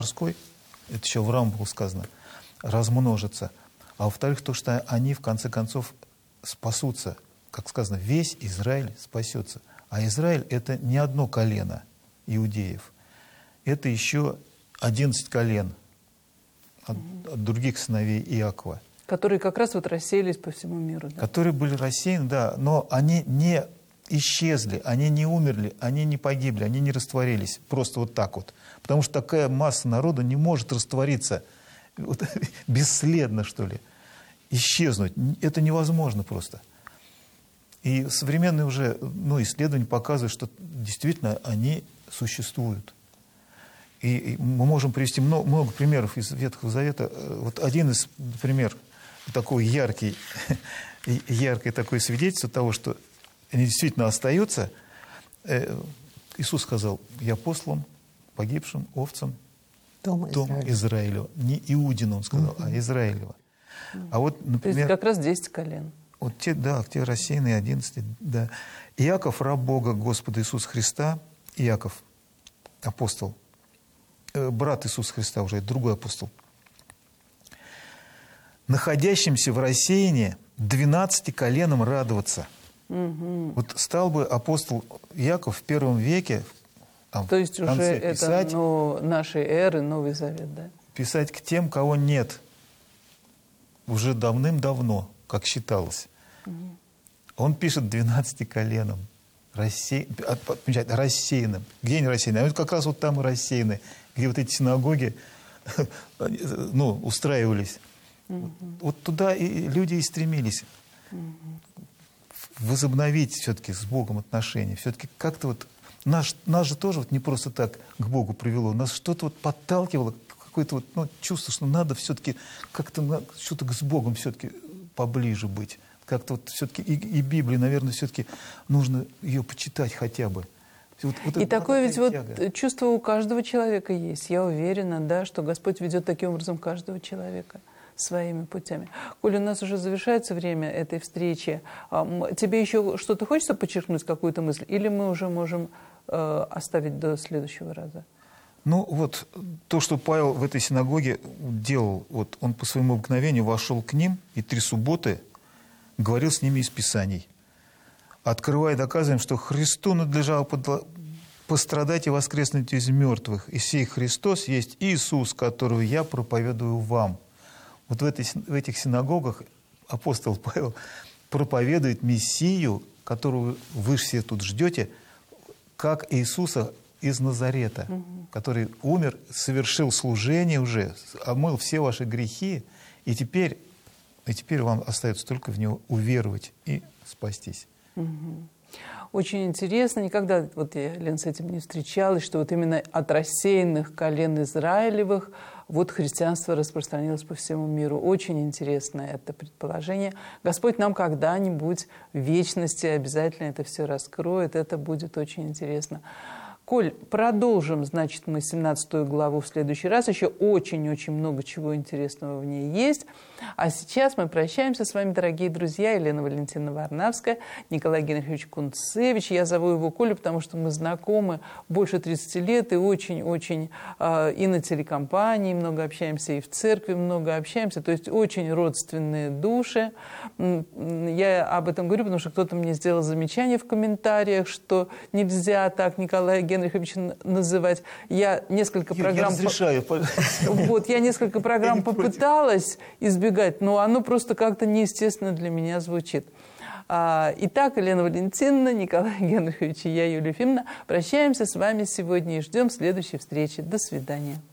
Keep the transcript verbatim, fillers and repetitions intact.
морской, это еще в Аврааму было сказано, размножится. А во-вторых, то, что они в конце концов спасутся. Как сказано, весь Израиль спасется. А Израиль — это не одно колено иудеев. Это еще одиннадцать колен от, от других сыновей Иакова. Которые как раз вот рассеялись по всему миру. Да? Которые были рассеяны, да, но они не исчезли, они не умерли, они не погибли, они не растворились. Просто вот так вот. Потому что такая масса народа не может раствориться вот, бесследно, что ли. Исчезнуть. Это невозможно просто. И современные уже ну, исследования показывают, что действительно они существуют. И, и мы можем привести много, много примеров из Ветхого Завета. Вот один из, например, такой яркий, яркое такое свидетельство того, что они действительно остаются. Иисус сказал: «Я послан погибшим овцам Дома Израилева». Израилева. Не Иудину, он сказал, uh-huh. а Израилева. А вот, например, то есть как раз десять колен. Вот те, да, те рассеянные одиннадцать, да. Иаков, раб Бога, Господа Иисуса Христа, Иаков, апостол, э, брат Иисуса Христа, уже другой апостол, находящимся в рассеянии двенадцати коленам радоваться. Угу. Вот стал бы апостол Иаков в первом веке, там, то есть в конце уже писать, это ну, нашей эры, Новый Завет, да? Писать к тем, кого нет, уже давным-давно, как считалось. Угу. Он пишет двенадцати коленам, рассеян, рассеянным. Где они рассеяны? А вот как раз вот там и рассеяны, где вот эти синагоги ну, устраивались. Угу. Вот, вот туда и люди и стремились. Угу. Возобновить все-таки с Богом отношения. Все-таки как-то вот... Нас, нас же тоже вот не просто так к Богу привело. Нас что-то вот подталкивало, какое-то вот, ну, чувство, что надо все-таки как-то что-то с Богом все-таки поближе быть. Как-то вот все-таки и, и Библию, наверное, все-таки нужно ее почитать хотя бы. Вот, вот и такое ведь тяга. Вот чувство у каждого человека есть. Я уверена, да, что Господь ведет таким образом каждого человека своими путями. Коля, у нас уже завершается время этой встречи. Тебе еще что-то хочется подчеркнуть, какую-то мысль? Или мы уже можем э, оставить до следующего раза? Ну вот то, что Павел в этой синагоге делал, вот он по своему обыкновению вошел к ним и три субботы говорил с ними из Писаний, открывая и доказывая, что Христу надлежало пострадать и воскреснуть из мертвых. И сей Христос есть Иисус, которого я проповедую вам. Вот в, этой, в этих синагогах апостол Павел проповедует Мессию, которого вы все тут ждете, как Иисуса из Назарета, угу. который умер, совершил служение уже, омыл все ваши грехи, и теперь, и теперь вам остается только в Него уверовать и спастись. Угу. Очень интересно. Никогда вот я, Лен, с этим не встречалась, что вот именно от рассеянных колен Израилевых вот христианство распространилось по всему миру. Очень интересно это предположение. Господь нам когда-нибудь в вечности обязательно это все раскроет. Это будет очень интересно. Коль, продолжим, значит, мы семнадцатую главу в следующий раз. Еще очень-очень много чего интересного в ней есть. А сейчас мы прощаемся с вами, дорогие друзья. Елена Валентиновна Варнавская, Николай Генрихович Кунцевич. Я зову его Коля, потому что мы знакомы больше тридцати лет и очень-очень э, и на телекомпании много общаемся, и в церкви много общаемся. То есть очень родственные души. Я об этом говорю, потому что кто-то мне сделал замечание в комментариях, что нельзя так Николая Генриховича называть. Я несколько я, программ... Я разрешаю. Вот, я несколько программ попыталась избегать, но оно просто как-то неестественно для меня звучит. Итак, Елена Валентиновна, Николай Генрихович и я, Юлия Ефимовна, прощаемся с вами сегодня и ждем следующей встречи. До свидания.